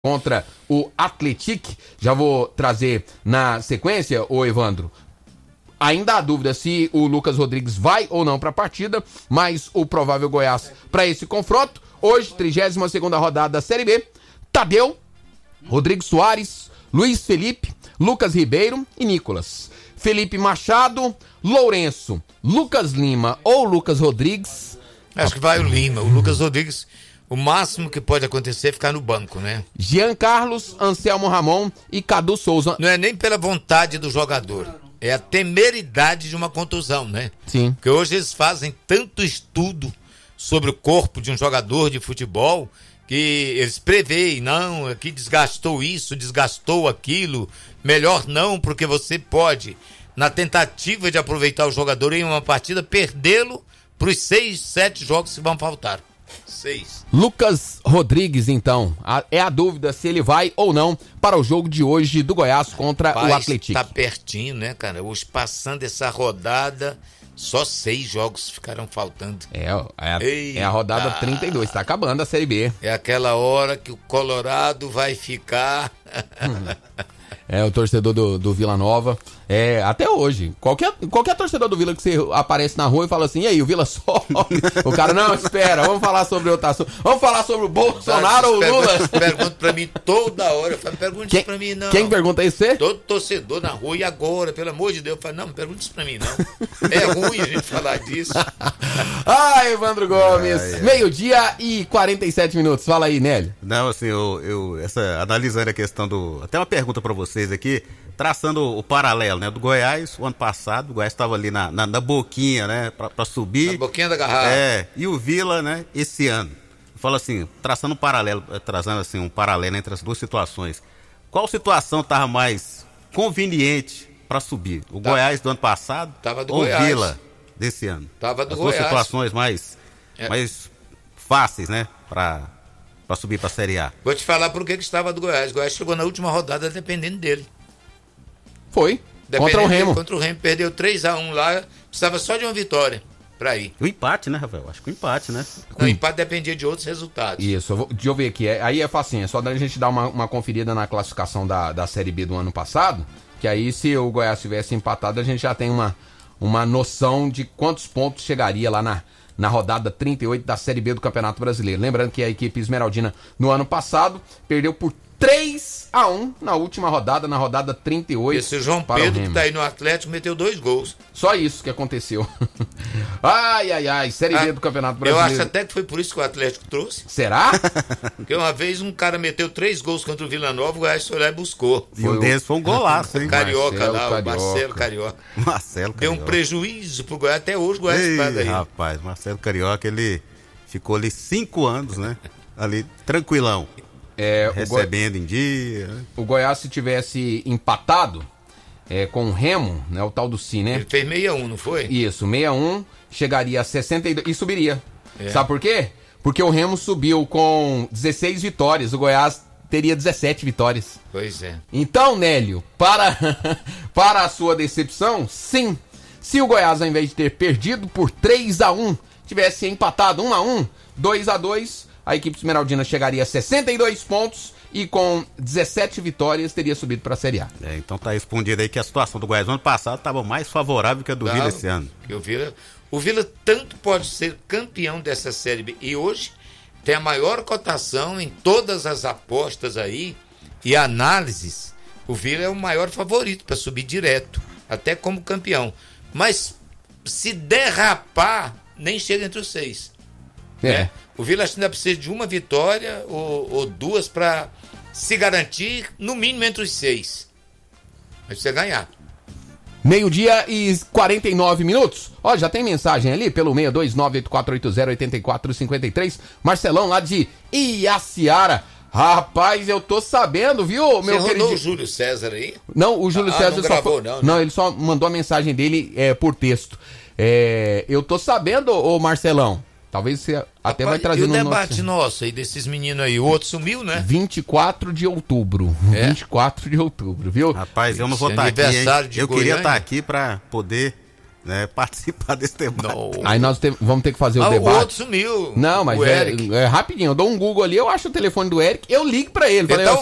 contra o Atlético. Já vou trazer na sequência, ô Evandro. Ainda há dúvida se o Lucas Rodrigues vai ou não para a partida, mas o provável Goiás para esse confronto. Hoje, 32ª rodada da Série B. Tadeu, Rodrigo Soares, Luiz Felipe, Lucas Ribeiro e Nicolas. Felipe Machado, Lourenço, Lucas Lima ou Lucas Rodrigues. Acho que vai o Lima. O Lucas Rodrigues, o máximo que pode acontecer é ficar no banco, né? Jean Carlos, Anselmo Ramon e Cadu Souza. Não é nem pela vontade do jogador, é a temeridade de uma contusão, né? Sim. Porque hoje eles fazem tanto estudo sobre o corpo de um jogador de futebol que eles preveem, não, aqui desgastou isso, desgastou aquilo, melhor não, porque você pode, na tentativa de aproveitar o jogador em uma partida, perdê-lo para os 6, 7 jogos que vão faltar. 6. Lucas Rodrigues, então, é a dúvida se ele vai ou não para o jogo de hoje do Goiás contra o Atlético. Tá pertinho, né, cara? Hoje, passando essa rodada, só 6 jogos ficaram faltando. É a rodada 32, tá acabando a Série B. É aquela hora que o Colorado vai ficar... É, o torcedor do Vila Nova, até hoje, qualquer torcedor do Vila que você aparece na rua e fala assim, e aí, o Vila sobe? O cara, não, espera, vamos falar sobre outra assunto. Vamos falar sobre o Bolsonaro ou o Lula? Pergunta pra mim toda hora, eu falo, pergunte isso pra mim, não. Quem pergunta isso, você? Todo torcedor na rua, e agora, pelo amor de Deus, eu falo, não pergunte isso pra mim, não. É ruim a gente falar disso. Evandro Gomes, meio-dia e 47 minutos, fala aí, Nélio. Não, assim, analisando a questão até uma pergunta pra vocês aqui, traçando o paralelo, né, do Goiás, o ano passado, o Goiás estava ali na boquinha, né, pra subir. Na boquinha da garrafa. E o Vila, né, esse ano. Fala assim, traçando um paralelo entre as duas situações. Qual situação estava mais conveniente para subir? O Goiás do ano passado ou o Vila desse ano? Tava do as Goiás. Duas situações mais fáceis, né, para subir para a Série A. Vou te falar por que estava do Goiás. O Goiás chegou na última rodada dependendo dele. Foi. Contra o Remo. Contra o Remo. Perdeu 3-1 lá. Precisava só de uma vitória para ir. O empate, né, Rafael? Acho que o empate, né? O empate dependia de outros resultados. Isso. Deixa eu ver aqui. Aí é facinho. É só a gente dar uma conferida na classificação da Série B do ano passado. Que aí, se o Goiás tivesse empatado, a gente já tem uma noção de quantos pontos chegaria lá na rodada 38 da Série B do Campeonato Brasileiro. Lembrando que a equipe esmeraldina no ano passado perdeu por 3-1 na última rodada, na rodada 38. Esse João Pedro, que tá aí no Atlético, meteu 2 gols. Só isso que aconteceu. Ai, Série B do Campeonato Brasileiro. Eu acho até que foi por isso que o Atlético trouxe. Será? Porque uma vez um cara meteu 3 gols contra o Vila Nova, o Goiás foi lá e buscou. E um deles foi um golaço, hein? O Marcelo Carioca. Deu um prejuízo pro Goiás, até hoje o Goiás paga aí. Rapaz, Marcelo Carioca, ele ficou ali 5 anos, né? Ali, tranquilão. Recebendo em dia. O Goiás, se tivesse empatado com o Remo, né, o tal do Si, né? Ele fez 6-1, não foi? Isso, 6-1, chegaria a 62 e subiria. Sabe por quê? Porque o Remo subiu com 16 vitórias, o Goiás teria 17 vitórias. Pois é. Então, Nélio, para a sua decepção, sim. Se o Goiás, ao invés de ter perdido por 3-1, tivesse empatado 1-1, 2-2, a equipe esmeraldina chegaria a 62 pontos e com 17 vitórias teria subido para a Série A. Então tá respondido aí que a situação do Goiás no ano passado estava mais favorável que a do Vila esse ano. O Vila tanto pode ser campeão dessa Série B e hoje tem a maior cotação em todas as apostas aí e análises. O Vila é o maior favorito para subir direto, até como campeão. Mas se derrapar, nem chega entre os 6. O Vila ainda precisa de uma vitória ou 2 para se garantir, no mínimo, entre os 6. Mas precisa ganhar. Meio-dia e 49 minutos. Ó, já tem mensagem ali pelo 62984808453. Marcelão lá de Iaciara. Rapaz, eu tô sabendo, viu, meu querido? Você o Júlio César aí? Não, o Júlio César não gravou, não, ele só mandou a mensagem dele por texto. Eu tô sabendo, ô Marcelão. Talvez você até vai trazer no nosso... E o debate nosso aí desses meninos aí? O outro sumiu, né? 24 de outubro. 24 de outubro, viu? Rapaz, eu não vou estar aqui, hein? Eu queria estar aqui para poder né, participar desse debate. Não. Aí nós vamos ter que fazer o O debate. outro sumiu. Não, mas o Eric. é rapidinho. Eu dou um Google ali, eu acho o telefone do Eric, eu ligo pra ele. Falei, Então,